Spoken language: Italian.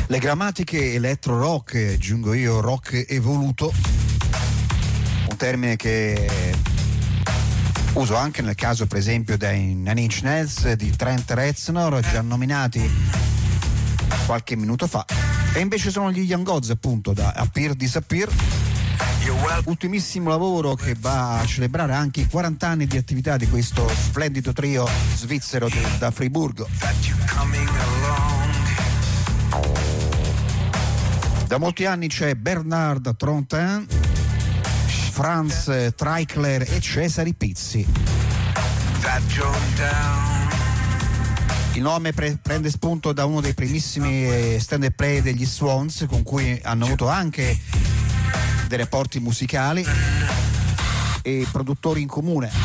Le grammatiche electro rock, aggiungo io rock evoluto, un termine che uso anche nel caso per esempio dei Nine Inch Nails, di Trent Reznor, già nominati qualche minuto fa, e invece sono gli Young Gods, appunto, da Appear Disappear, ultimissimo lavoro che va a celebrare anche i 40 anni di attività di questo splendido trio svizzero da Friburgo. Da molti anni c'è Bernard Trontin, Franz Treichler e Cesare Pizzi. Il nome prende spunto da uno dei primissimi stand-up play degli Swans, con cui hanno avuto anche dei rapporti musicali e produttori in comune.